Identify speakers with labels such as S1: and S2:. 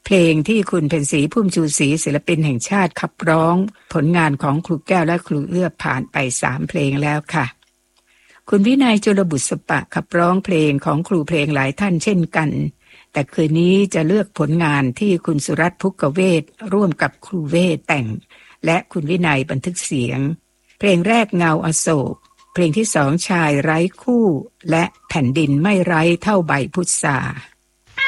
S1: เพลงที่คุณเพ็ญศรีพุ่มชูศรีศิลปินแห่งชาติขับร้องผลงานของครูแก้วและครูเอื้อผ่านไป3เพลงแล้วค่ะคุณวินัยจุลบุษปะขับร้องเพลงของครูเพลงหลายท่านเช่นกันแต่คืนนี้จะเลือกผลงานที่คุณสุรัตน์ภุกเวทร่วมกับครูเวทแต่งและคุณวินัยบันทึกเสียงเพลงแรกเงาอโศกเพลงที่2ชายไร้คู่และแผ่นดินไม่ไร้เท่าใบพุทรา